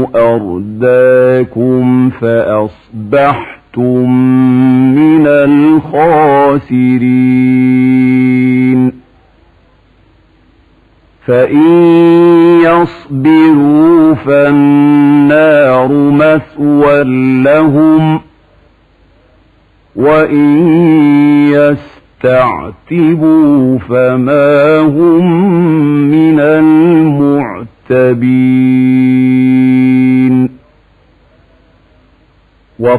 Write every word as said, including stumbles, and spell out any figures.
أرداكم فأصبحتم من الخاسرين فإن يصبروا فالنار مثوى لهم وإن يستعتبوا فما هم من المعتبين